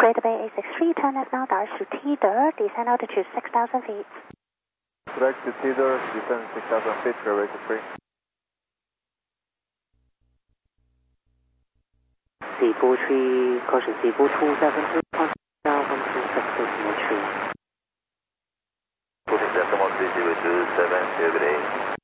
Greater Bay A63, turn left now, Dar to Teeter, descend altitude 6,000 feet. Direct to Teeter, descend 6,000 feet, Greater Bay A63. Seaboard 3, caution Seaboard 272, contact now 126.3. Caution decimal 3027, Greater Bay.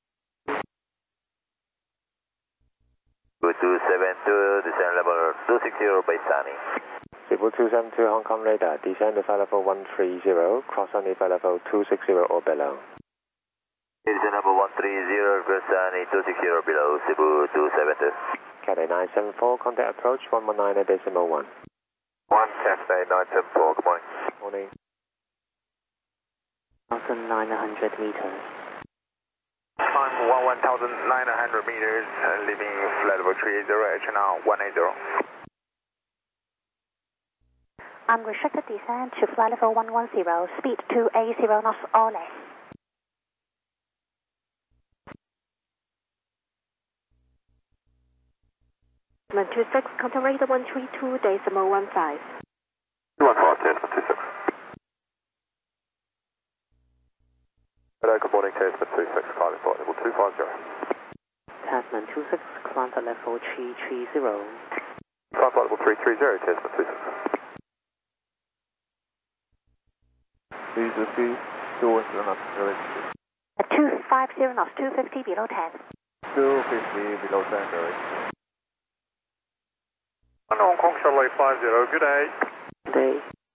272, descend level 260 by Sunny. Seaboard 272, Hong Kong radar, descend to flight level 130, cross Sunny flight level 260 or below. Descend level 130, cross Sunny 260 or below, Seaboard 272. Cathay 974, contact approach 119.1. 110.974, good morning. Morning. 1,900 meters. Time 1,900 meters, leaving flight level 30, actually now 180. Unrestricted descent to flight level 110, speed 280 knots or less. Cessna 26, contact radar 132.15. 214, Cessna 26. Hello, good morning, Cessna 26, climb flight level 250. Tasman 26, climb flight level 330. Climb flight level 330, Cessna 26. Please proceed towards the knots, direct. 250 knots, 250 below 10. 250 below 10, direct. Hong Kong Charlie 50, good day. Day.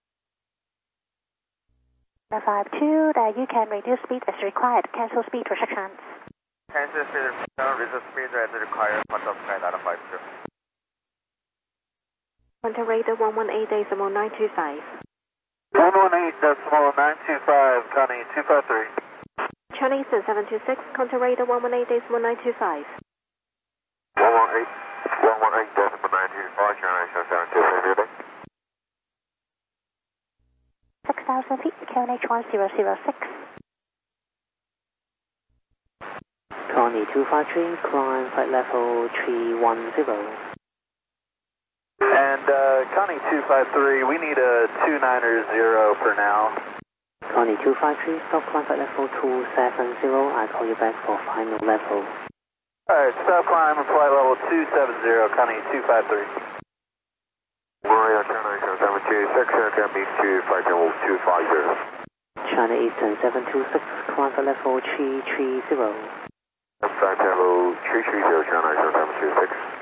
52, that you can reduce speed as required, cancel speed restrictions. Cancel speed restriction, reduce speed as required, contact sky data 50. Contact radar 118.925. 118.925, Connie 253. Chinese 726, contact radar 118.925. 118.925, Chinese 726, 6,000 feet, QNH 1006. Connie 253, climb flight level 310. And Connie 253, we need a 290 for now. Connie 253, stop climb flight level 270. I'll call you back for final level. Alright, stop climb and flight level 270, Connie 253. Maria China Eastern 726, can be to flight level 250. China Eastern 726, climb flight level 330. Flight level 330, China Eastern 726.